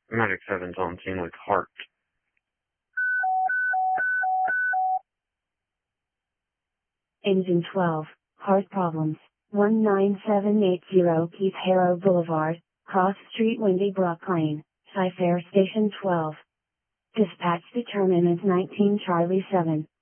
Medic 7's on scene with Hart. Engine 12, Hart problems, 19780 Keith Harrow Boulevard, Cross Street, Windy Brook Lane, Cy Fair Station 12. Dispatch determinant 19 Charlie 7.